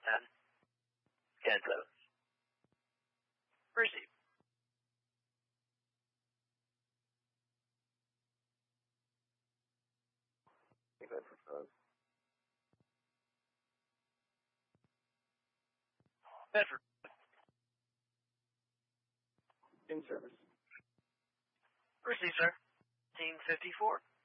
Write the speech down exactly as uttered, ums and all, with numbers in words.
ten. ten seven. Receive. Bedford five. Bedford. In service. Receive, sir. fifteen fifty-four.